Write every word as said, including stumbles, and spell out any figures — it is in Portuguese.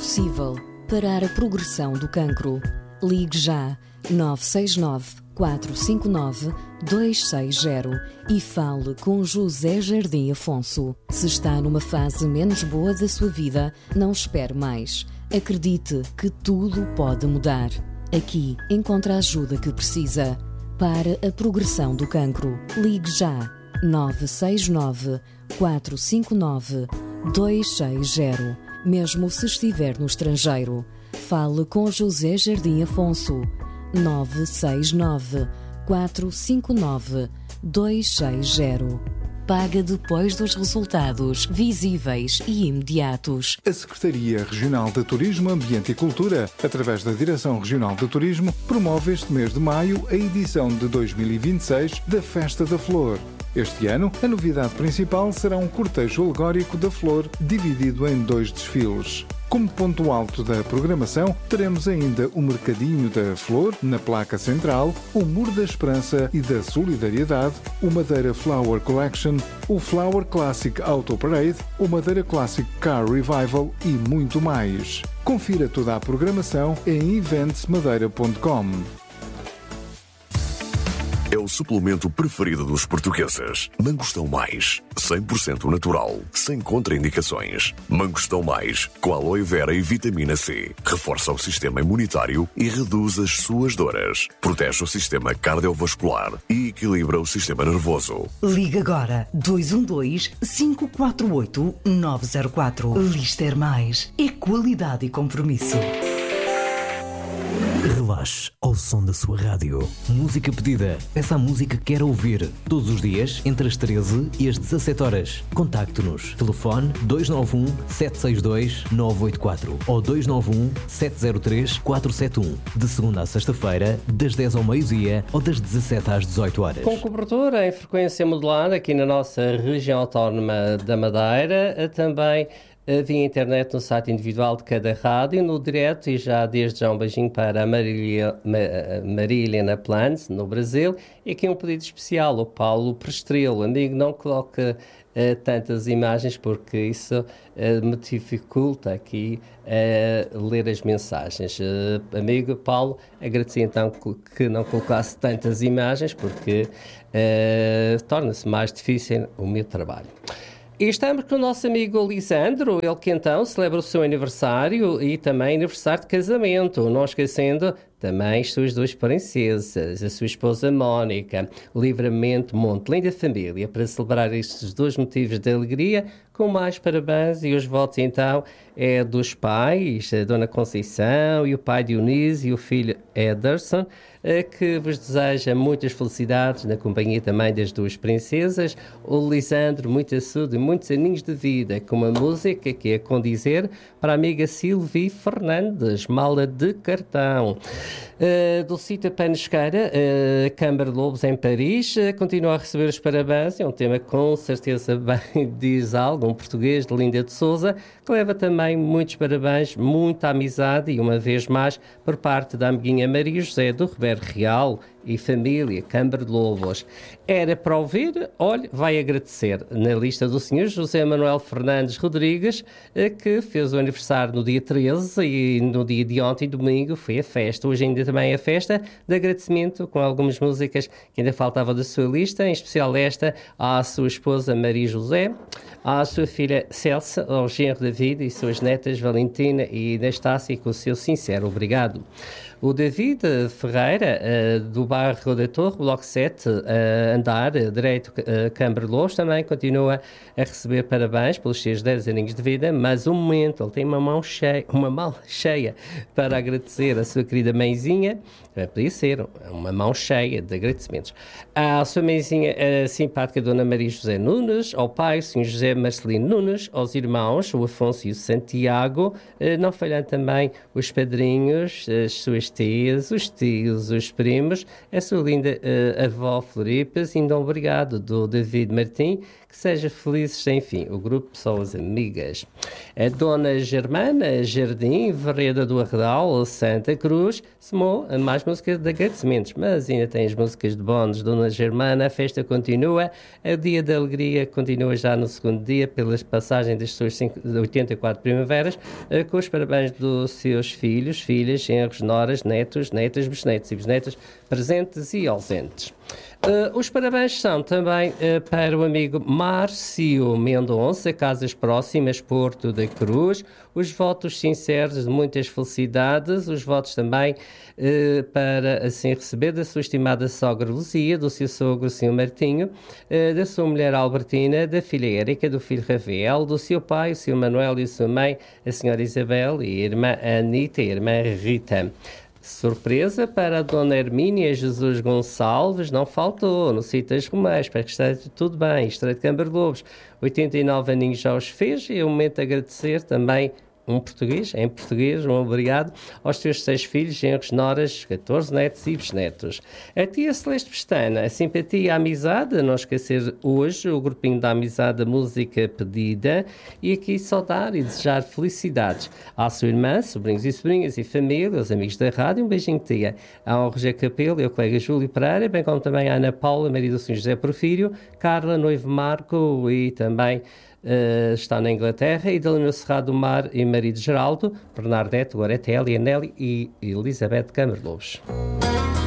possível parar a progressão do cancro. Ligue já nove seis nove, quatro cinco nove, dois seis zero e fale com José Jardim Afonso. Se está numa fase menos boa da sua vida, não espere mais. Acredite que tudo pode mudar. Aqui encontra a ajuda que precisa para a progressão do cancro. Ligue já nove seis nove, quatro cinco nove, dois seis zero. Mesmo se estiver no estrangeiro, fale com José Jardim Afonso. nove seis nove, quatro cinco nove, dois seis zero. Paga depois dos resultados visíveis e imediatos. A Secretaria Regional de Turismo, Ambiente e Cultura, através da Direção Regional de Turismo, promove este mês de maio a edição de dois mil e vinte e seis da Festa da Flor. Este ano, a novidade principal será um cortejo alegórico da flor, dividido em dois desfiles. Como ponto alto da programação, teremos ainda o Mercadinho da Flor, na placa central, o Muro da Esperança e da Solidariedade, o Madeira Flower Collection, o Flower Classic Auto Parade, o Madeira Classic Car Revival e muito mais. Confira toda a programação em events madeira ponto com. É o suplemento preferido dos portugueses. Mangostão Mais, cem por cento natural, sem contraindicações. Mangostão Mais, com aloe vera e vitamina C. Reforça o sistema imunitário e reduz as suas dores. Protege o sistema cardiovascular e equilibra o sistema nervoso. Liga agora dois um dois, cinco quatro oito, nove zero quatro. Lister Mais é qualidade e compromisso. Relaxe ao som da sua rádio. Música pedida. Peça a música que quer ouvir. Todos os dias, entre as treze e as dezassete horas. Contacte-nos. Telefone dois nove um, sete seis dois, nove oito quatro ou dois nove um, sete zero três, quatro sete um. De segunda a sexta-feira, das dez ao meio-dia ou das dezassete às dezoito horas. Com cobertura em frequência modulada aqui na nossa região autónoma da Madeira, também via internet no site individual de cada rádio, no direto, e já desde já um beijinho para a Marília, Maria Helena Plans, no Brasil, e aqui um pedido especial, o Paulo Prestrelo. Amigo, não coloque uh, tantas imagens, porque isso uh, me dificulta aqui uh, ler as mensagens. Uh, amigo Paulo, agradeci então que não colocasse tantas imagens, porque uh, torna-se mais difícil o meu trabalho. E estamos com o nosso amigo Lisandro, ele que então celebra o seu aniversário e também aniversário de casamento, não esquecendo também as suas duas princesas, a sua esposa Mónica. Livramento Monte, linda família, para celebrar estes dois motivos de alegria, com mais parabéns, e os votos então é dos pais, a Dona Conceição e o pai Dionísio e o filho Ederson, que vos deseja muitas felicidades na companhia também das duas princesas. O Lisandro, muita saúde e muitos aninhos de vida, com uma música que é condizer para a amiga Silvia Fernandes, Mala de Cartão. Uh, Dulcita Panesqueira, uh, Câmara Lobos em Paris, uh, continua a receber os parabéns. É um tema que com certeza bem diz algo, um português de Linda de Souza, que leva também muitos parabéns, muita amizade e uma vez mais por parte da amiguinha Maria José do Ribeiro Real e família, Câmara de Lobos. Era para ouvir, olha, vai agradecer na lista do senhor José Manuel Fernandes Rodrigues, que fez o aniversário no dia treze, e no dia de ontem, domingo, foi a festa. Hoje ainda também é a festa de agradecimento, com algumas músicas que ainda faltavam da sua lista, em especial esta à sua esposa Maria José, à sua filha Celsa, ao genro David e suas netas Valentina e Anastácia, com o seu sincero obrigado. O David Ferreira, uh, do bairro da Torre, Bloco sete, uh, andar, uh, direito, uh, Câmara de Lobos, também continua a receber parabéns pelos seus dez aninhos de vida, mas um momento, ele tem uma mão cheia, uma mão cheia para agradecer a sua querida mãezinha. Podia ser uma mão cheia de agradecimentos. À sua mãezinha a simpática Dona Maria José Nunes, ao pai, o senhor José Marcelino Nunes, aos irmãos, o Afonso e o Santiago, não falhando também os padrinhos, as suas as tias, os tios, os primos, a sua linda uh, avó Floripas, ainda um obrigado do David Martim, que seja felizes sem fim. O grupo Pessoas Amigas. A Dona Germana Jardim, Vereda do Arredal, Santa Cruz, somou a mais músicas de agradecimentos, mas ainda tem as músicas de bónus. Dona Germana, a festa continua, a Dia da Alegria continua já no segundo dia, pelas passagens das suas oitenta e quatro primaveras, com os parabéns dos seus filhos, filhas, genros, noras, netos, netas, bisnetos e bisnetas, presentes e ausentes. Uh, os parabéns são também uh, para o amigo Márcio Mendonça, Casas Próximas, Porto da Cruz. Os votos sinceros de muitas felicidades. Os votos também uh, para assim receber da sua estimada sogra Luzia, do seu sogro senhor Martinho, uh, da sua mulher Albertina, da filha Érica, do filho Rafael, do seu pai, o senhor Manuel e a sua mãe, a senhora Isabel, e a irmã Anita e a irmã Rita. Surpresa para a Dona Hermínia Jesus Gonçalves, não faltou, no sítio das Romãs, para que esteja tudo bem, Estreito de Câmara de Lobos, oitenta e nove aninhos já os fez, e é o momento de agradecer também um português, em português, um obrigado aos teus seis filhos, genros, noras, catorze netos e bisnetos. A tia Celeste Pestana, a simpatia e a amizade, não esquecer hoje o grupinho da amizade, a música pedida, e aqui saudar e desejar felicidades à sua irmã, sobrinhos e sobrinhas e família, aos amigos da rádio, um beijinho tia, ao Roger Capelo e ao colega Júlio Pereira, bem como também à Ana Paula, marido do senhor José Porfírio, Carla, noivo Marco e também Uh, está na Inglaterra, e Dalino Serrado do Mar e marido Geraldo, Bernardete, Goretelli, Nelly e Elizabeth Câmara de Lobos.